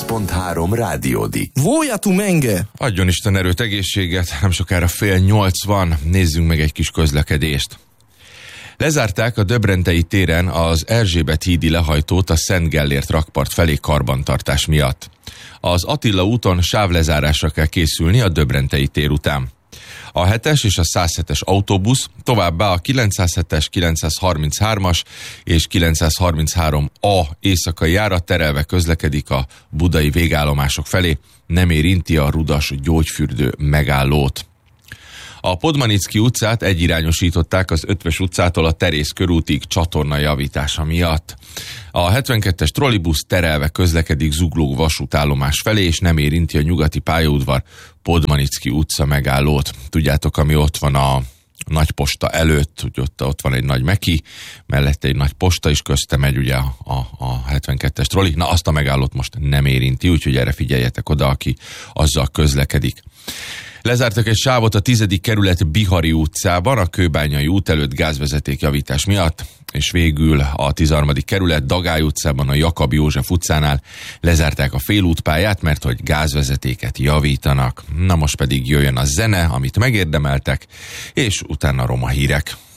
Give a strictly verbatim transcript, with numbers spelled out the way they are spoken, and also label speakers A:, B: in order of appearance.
A: kilencvenkilenc pont három Rádiódi.
B: Vója tu menge!
C: Adjon Isten erőt, egészséget, nem sokára fél nyolc van, nézzünk meg egy kis közlekedést. Lezárták a Döbrentei téren az Erzsébet hídi lehajtót a Szent Gellért rakpart felé karbantartás miatt. Az Attila úton sávlezárásra kell készülni a Döbrentei tér után. A hetes és a százhetes autóbusz, továbbá a kilencszázhetes, kilencszázharminchárom-as és kilencszázharminchárom A éjszakai járat terelve közlekedik a budai végállomások felé, nem érinti a Rudas gyógyfürdő megállót. A Podmanicki utcát egyirányosították az Ötvös utcától a Terész körútig csatorna javítása miatt. A hetvenkettes trollibusz terelve közlekedik Zugló vasútállomás felé, és nem érinti a nyugati pályaudvar Podmanicki utca megállót. Tudjátok, ami ott van a nagy posta előtt, úgy ott, ott van egy nagy meki, mellette egy nagy posta is, közte megy ugye a, a, a hetvenkettes trolli. Na, azt a megállót most nem érinti, úgyhogy erre figyeljetek oda, aki azzal közlekedik. Lezártak egy sávot a tizedik kerület Bihari utcában, a Kőbányai út előtt gázvezeték javítás miatt, és végül a tizenharmadik kerület Dagály utcában a Jakab József utcánál lezárták a félútpályát, mert hogy gázvezetéket javítanak. Na most pedig jöjjön a zene, amit megérdemeltek, és utána roma hírek.